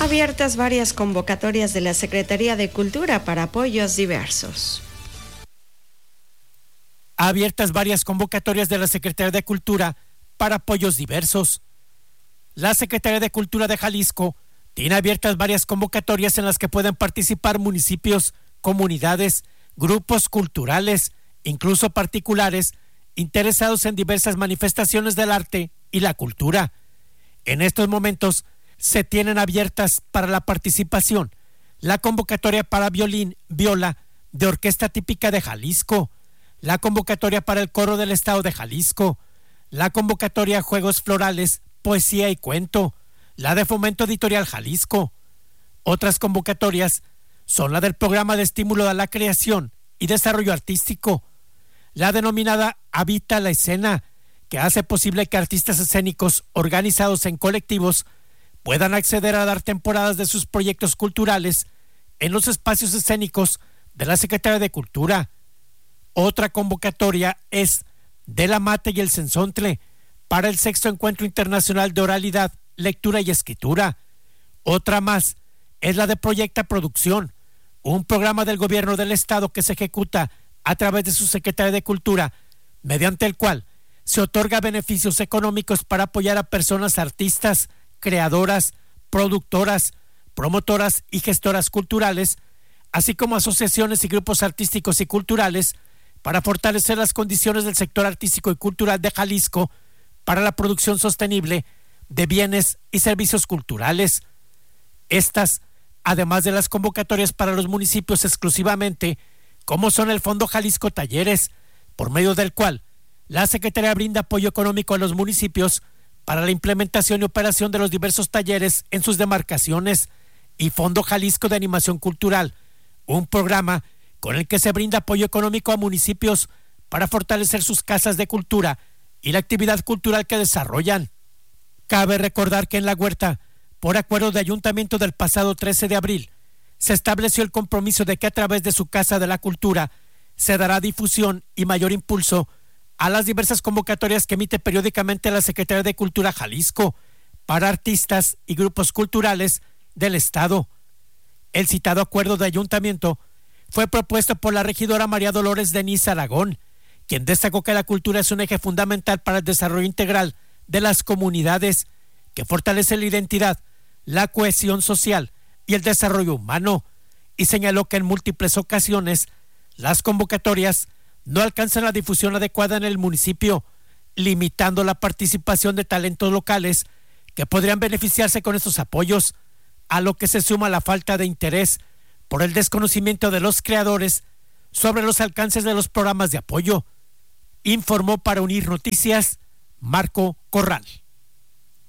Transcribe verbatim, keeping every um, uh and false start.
abiertas varias convocatorias de la Secretaría de Cultura para apoyos diversos. Abiertas varias convocatorias de la Secretaría de Cultura para apoyos diversos. La Secretaría de Cultura de Jalisco tiene abiertas varias convocatorias en las que pueden participar municipios, comunidades, grupos culturales, incluso particulares, interesados en diversas manifestaciones del arte y la cultura. En estos momentos se tienen abiertas para la participación la convocatoria para violín, viola de Orquesta Típica de Jalisco, la convocatoria para el Coro del Estado de Jalisco, la convocatoria Juegos Florales, Poesía y Cuento, la de Fomento Editorial Jalisco. Otras convocatorias son la del Programa de Estímulo a la Creación y Desarrollo Artístico, la denominada Habita la Escena, que hace posible que artistas escénicos organizados en colectivos puedan acceder a dar temporadas de sus proyectos culturales en los espacios escénicos de la Secretaría de Cultura. Otra convocatoria es de la Mate y el Cenzontle para el sexto Encuentro Internacional de Oralidad, Lectura y Escritura. Otra más es la de Proyecta Producción, un programa del gobierno del estado que se ejecuta a través de su Secretaría de Cultura, mediante el cual se otorga beneficios económicos para apoyar a personas artistas, creadoras, productoras, promotoras y gestoras culturales, así como asociaciones y grupos artísticos y culturales, para fortalecer las condiciones del sector artístico y cultural de Jalisco para la producción sostenible de bienes y servicios culturales. Estas, además de las convocatorias para los municipios exclusivamente, como son el Fondo Jalisco Talleres, por medio del cual la Secretaría brinda apoyo económico a los municipios para la implementación y operación de los diversos talleres en sus demarcaciones, y Fondo Jalisco de Animación Cultural, un programa con el que se brinda apoyo económico a municipios para fortalecer sus casas de cultura y la actividad cultural que desarrollan. Cabe recordar que en La Huerta, por acuerdo de ayuntamiento del pasado trece de abril, se estableció el compromiso de que a través de su Casa de la Cultura se dará difusión y mayor impulso a las diversas convocatorias que emite periódicamente la Secretaría de Cultura Jalisco para artistas y grupos culturales del estado. El citado acuerdo de ayuntamiento fue propuesto por la regidora María Dolores Denise Aragón, quien destacó que la cultura es un eje fundamental para el desarrollo integral de las comunidades, que fortalece la identidad, la cohesión social y el desarrollo humano, y señaló que en múltiples ocasiones las convocatorias no alcanzan la difusión adecuada en el municipio, limitando la participación de talentos locales que podrían beneficiarse con estos apoyos, a lo que se suma la falta de interés por el desconocimiento de los creadores sobre los alcances de los programas de apoyo. Informó para Unir Noticias Marco Corral.